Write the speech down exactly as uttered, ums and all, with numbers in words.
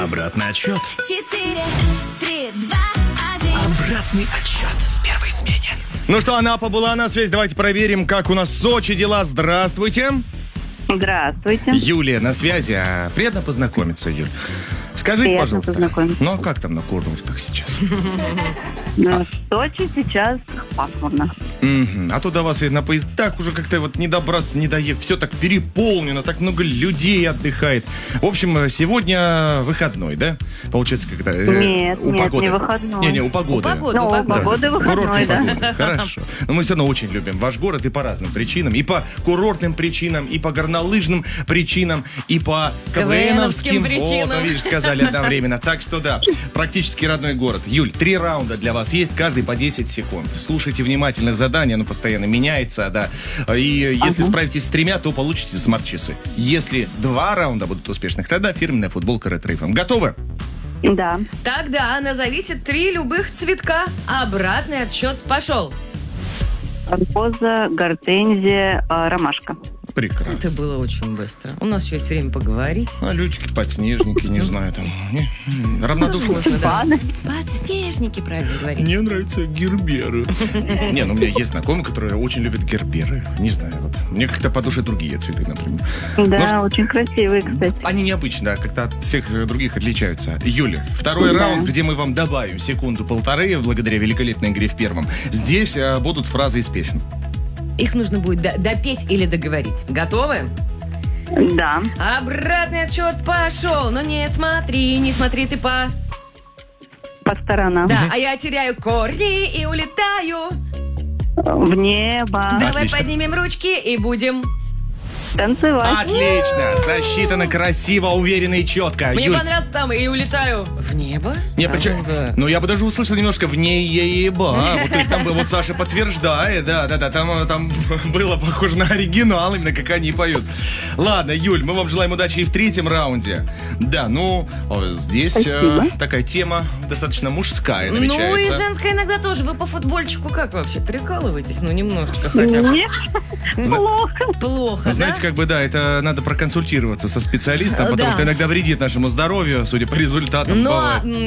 Обратный отсчет. Четыре, три, два, один. Обратный отсчет в первой смене. Ну что, Анапа была на связи. Давайте проверим, как у нас в Сочи дела. Здравствуйте. Здравствуйте. Юлия на связи. А, Приятно познакомиться, Юль. Скажите, Приятно пожалуйста, познакомиться. ну а как там на Курнутах сейчас? Ну, в Сочи сейчас пасмурно. Мгм. А то до вас и на поездах уже как-то вот не добраться, не доехать. Все так переполнено, так много людей отдыхает. В общем, сегодня выходной, да? Получается, когда... э, Нет, у нет, погоды. не выходной. Не-не, у погоды. У погоды, Ну, у у погоды. погоды выходной, Курортной да. погоды. Хорошо. Но мы все равно очень любим ваш город и по разным причинам. И по курортным причинам, и по горнолыжным причинам, и по КВНовским КВНовским причинам. Вот, ну, видишь, сказали одновременно. Так что да, практически родной город. Юль, три раунда для вас есть, каждый по десять секунд. Слушайте внимательно задание, оно постоянно меняется, да. И если справитесь с тремя, то получите смарт-часы. Если два раунда будут успешных, тогда фирменная футболка Red Rayfan. Готовы? Да. Тогда назовите три любых цветка. Обратный отсчет пошел. Роза, гортензия, а, ромашка. Прекрасно. Это было очень быстро. У нас еще есть время поговорить. А лютики, подснежники, не знаю, там... не, равнодушно. Можно, да. Паны. Подснежники, правильно говорить. Мне нравятся герберы. Не, ну у меня есть знакомые, которые очень любят герберы. Не знаю, вот. Мне как-то по душе другие цветы, например. Да, Может, очень красивые, кстати. они необычно, да, как-то от всех других отличаются. Юля, второй Да. раунд, где мы вам добавим секунду-полторы, благодаря великолепной игре в первом. Здесь а, будут фразы из песен. Их нужно будет до- допеть или договорить. Готовы? Да. Обратный отсчет пошел. Но не смотри, не смотри ты по... По сторонам. Да, а я теряю корни и улетаю. В небо. Давай Отлично. поднимем ручки и будем... Танцевать. Отлично! Засчитано красиво, уверенно и четко. Мне Юль, понравилось там и улетаю. В небо? не, А, причем- да. ну я бы даже услышал немножко в ней еба. Вот, то есть там было, вот Саша подтверждает, да, да, да, там, э, там было похоже на оригинал, именно как они поют. Ладно, Юль, мы вам желаем удачи и в третьем раунде. Да, ну, о, здесь э, Спасибо. такая тема достаточно мужская Ну и намечается. женская иногда тоже. Вы по футбольчику как вообще? Прикалываетесь? Ну, немножечко хотя бы. Нет. Плохо. Плохо, Знаете, да? как бы, да, это надо проконсультироваться со специалистом, Э, потому да. что иногда вредит нашему здоровью, судя по результатам. Но бывает. м,